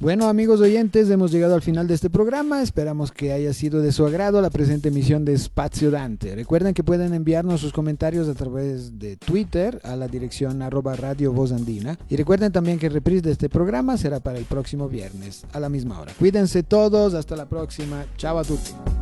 Bueno, amigos oyentes, hemos llegado al final de este programa. Esperamos que haya sido de su agrado la presente emisión de Espacio Dante. Recuerden que pueden enviarnos sus comentarios a través de Twitter a la dirección @Radio Voz Andina. Y recuerden también que el reprise de este programa será para el próximo viernes a la misma hora. Cuídense todos, hasta la próxima. Chao a tutti.